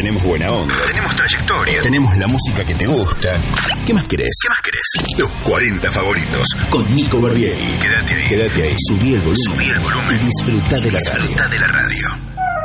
tenemos buena onda. Tenemos trayectoria. Tenemos la música que te gusta. ¿Qué más querés? ¿Qué más querés? Los 40 favoritos. Con Nico Barbieri. Quédate ahí. Quédate ahí. Subí el volumen. Subí el volumen. Y disfrutá de la radio. Disfrutá de la radio.